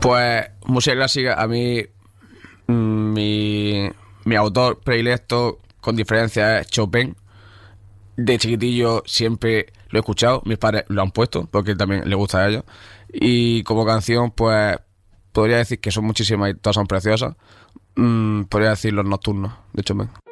Pues música clásica, a mí mi autor predilecto con diferencia es Chopin. De chiquitillo siempre lo he escuchado, mis padres lo han puesto porque también le gusta a ellos. Y como canción, pues podría decir que son muchísimas y todas son preciosas. Podría decir Los Nocturnos de Chopin.